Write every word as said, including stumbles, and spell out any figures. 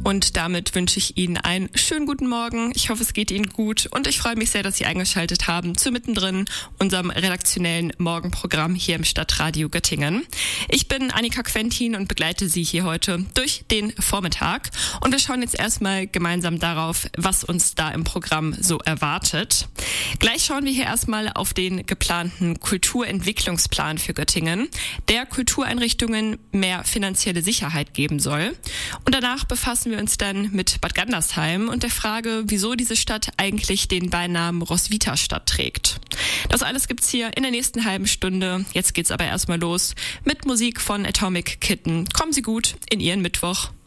Und damit wünsche ich Ihnen einen schönen guten Morgen. Ich hoffe, es geht Ihnen gut und ich freue mich sehr, dass Sie eingeschaltet haben zu Mittendrin, unserem redaktionellen Morgenprogramm hier im Stadtradio Göttingen. Ich bin Annika Quentin und begleite Sie hier heute durch den Vormittag. Und wir schauen jetzt erstmal gemeinsam darauf, was uns da im Programm so erwartet. Gleich schauen wir hier erstmal auf den geplanten Kulturentwicklungsplan für Göttingen, der Kultureinrichtungen mehr finanzielle Sicherheit geben soll. Und danach befassen wir uns dann mit Bad Gandersheim und der Frage, wieso diese Stadt eigentlich den Beinamen Roswitha-Stadt trägt. Das alles gibt's hier in der nächsten halben Stunde. Jetzt geht's aber erstmal los mit Musik von Atomic Kitten. Kommen Sie gut in Ihren Mittwoch.